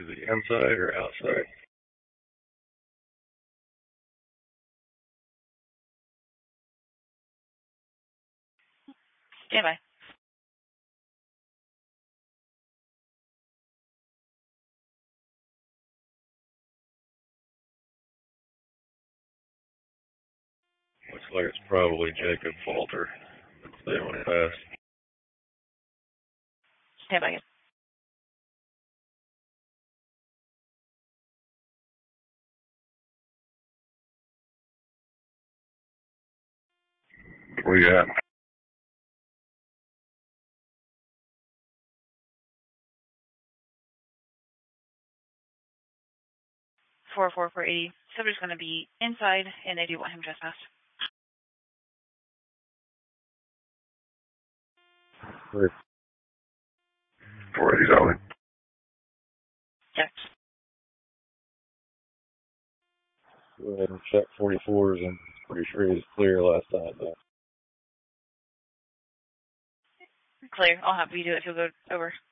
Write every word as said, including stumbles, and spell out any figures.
Is he inside or outside? Stand by. Looks like it's probably Jacob Falter. Stay on fast. Stand by. Where you at? four four four eighty. Subject's going to be inside, and they do want him trespassed. Where? Where is he going? Checked. Go ahead and check forty-fours, and pretty sure he was clear last time. Though. Clear. I'll have you do it if you'll go over.